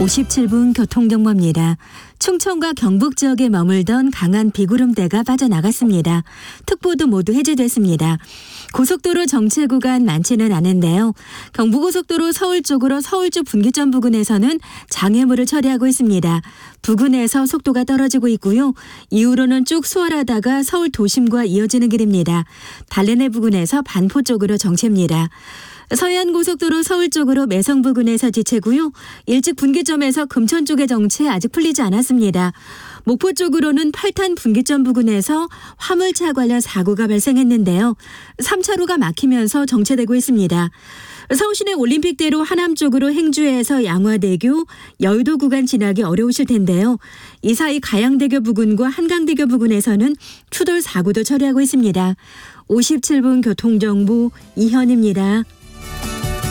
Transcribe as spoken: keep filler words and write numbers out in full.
오십칠 분 교통정보입니다. 충청과 경북 지역에 머물던 강한 비구름대가 빠져나갔습니다. 특보도 모두 해제됐습니다. 고속도로 정체 구간 많지는 않은데요. 경부고속도로 서울 쪽으로 서울 쪽 분기점 부근에서는 장애물을 처리하고 있습니다. 부근에서 속도가 떨어지고 있고요. 이후로는 쭉 수월하다가 서울 도심과 이어지는 길입니다. 달래내 부근에서 반포 쪽으로 정체입니다. 서해안고속도로 서울 쪽으로 매성 부근에서 지체고요. 일찍 분기점에서 금천 쪽의 정체 아직 풀리지 않았습니다. 목포 쪽으로는 팔탄 분기점 부근에서 화물차 관련 사고가 발생했는데요. 삼 차로가 막히면서 정체되고 있습니다. 서울시내 올림픽대로 하남 쪽으로 행주에서 양화대교, 여의도 구간 지나기 어려우실 텐데요. 이 사이 가양대교 부근과 한강대교 부근에서는 추돌 사고도 처리하고 있습니다. 오십칠 분 교통정보 이현입니다.